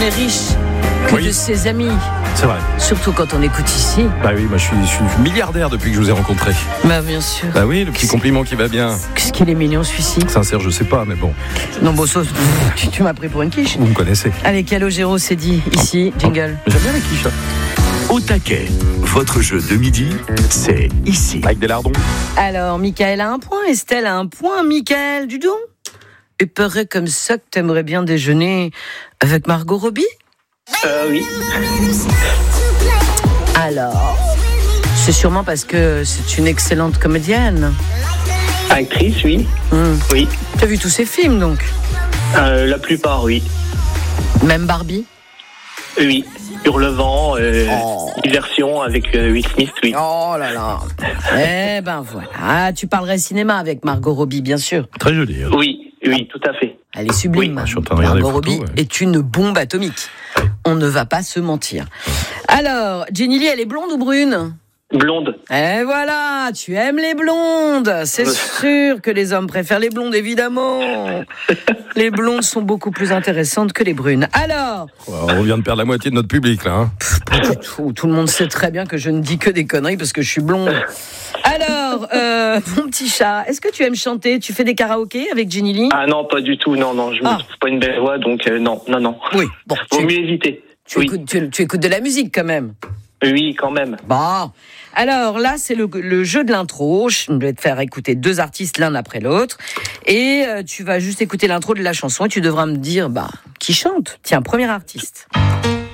est riche que de ses amis. C'est vrai. Surtout quand on écoute ici. Bah oui, moi je suis milliardaire depuis que je vous ai rencontré. Bah bien sûr. Bah oui, le petit compliment qui va bien. Qu'est-ce qu'il est mignon celui-ci. Sincère, je sais pas, mais bon. Non, bon, ça, tu m'as pris pour une quiche. Vous me connaissez. Allez, Calogero, c'est dit. Ici, jingle. J'aime bien les quiches. Au taquet, votre jeu de midi, c'est ici. Avec des lardons. Alors, Michael a un point, Estelle a un point. Michael, du don. Il paraît comme ça que t'aimerais bien déjeuner avec Margot Robbie. Oui. Alors, c'est sûrement parce que c'est une excellente comédienne. Actrice, oui. Oui. T'as vu tous ses films, donc? La plupart, oui. Même Barbie? Oui. Sur le vent, version avec Will Smith, oui. Oh là là. Eh ben voilà. Ah, tu parlerais cinéma avec Margot Robbie, bien sûr. Très joli. Oui, tout à fait. Elle est sublime. Oui, je suis en train de regarder Margot les photos, Robbie ouais. est une bombe atomique. On ne va pas se mentir. Alors, Jenny Lee, elle est blonde ou brune? Blonde. Eh voilà, tu aimes les blondes. C'est sûr que les hommes préfèrent les blondes, évidemment. Les blondes sont beaucoup plus intéressantes que les brunes. Alors, On vient de perdre la moitié de notre public, là. Hein. pas du tout. Tout le monde sait très bien que je ne dis que des conneries parce que je suis blonde. Alors, mon petit chat, est-ce que tu aimes chanter? Tu fais des karaokés avec Jenny Lee? Ah non, pas du tout, non, je me trouve pas une belle voix, donc non. Oui, bon. Vaut mieux éviter. Oui. Tu écoutes de la musique quand même. Oui, quand même. Bon. Alors là, c'est le jeu de l'intro. Je vais te faire écouter 2 artistes l'un après l'autre. Et tu vas juste écouter l'intro de la chanson et tu devras me dire qui chante. Tiens, premier artiste.